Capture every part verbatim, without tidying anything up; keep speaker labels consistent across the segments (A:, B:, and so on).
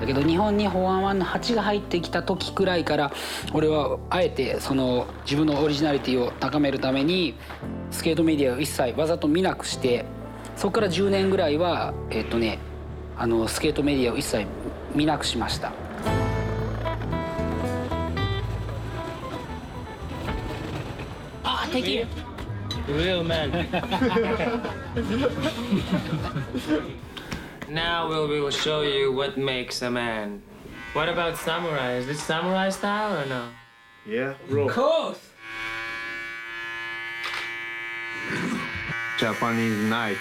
A: だけど日本にフォーワンワンのはちが入ってきた時くらいから俺はあえてその自分のオリジナリティを高めるためにスケートメディアを一切わざと見なくして、そこからじゅうねんぐらいはえっとねあのスケートメディアを一切見なくしました。あ、Thank you.
B: Real man. Now we will show you what makes a man. What about samurai? Is this samurai style or no?
C: Yeah, bro.
B: Of course.
C: Japanese knife.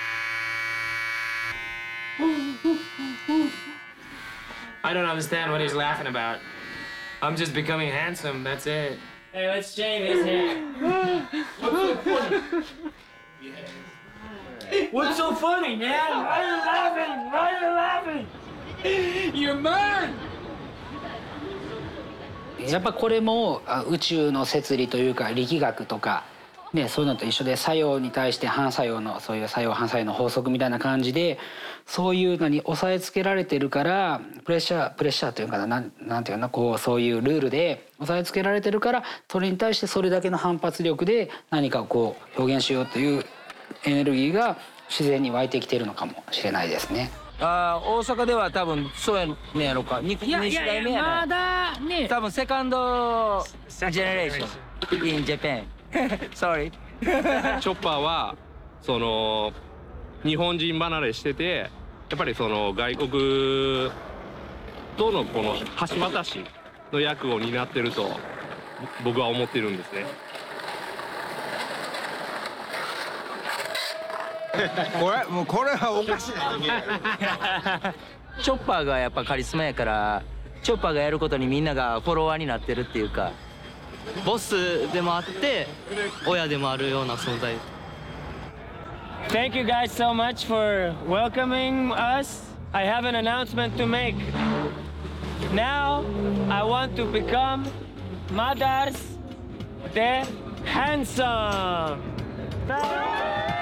B: I don't understand what he's laughing about. I'm just becoming handsome, that's it. Hey, let's shave his hair. What's so funny, man? Why are you laughing? Why are you laughing? You're mad!
A: やっぱこれも宇宙の摂理というか力学とか、ね、そういうのと一緒で作用に対して反作用のそういう作用反作用の法則みたいな感じでそういうのに押さえつけられてるからプレッシャープレッシャーというかな、なんなんていうかな、こうそういうルールで押さえつけられてるからそれに対してそれだけの反発力で何かをこう表現しようというエネルギーが自然に湧いてきてるのかもしれないですね。
D: ああ、大阪では多分そうやねやろか。にに世代目や
A: ま
D: な。
A: だね
D: 多分セカンドジェネレーション in Japan. Sorry.
E: チョッパーはその日本人離れしててやっぱりその外国とのこの橋渡しの役を担ってると僕は思ってるんですね。
C: これもうこれはおかしいね。
D: チョッパーがやっぱカリスマやからチョッパーがやることにみんながフォロワーになってるっていうか、
F: ボスでもあって親でもあるような存在。
B: Thank you guys so much for welcoming us. I have an announcement to make. Now I want to become Madars the Handsome.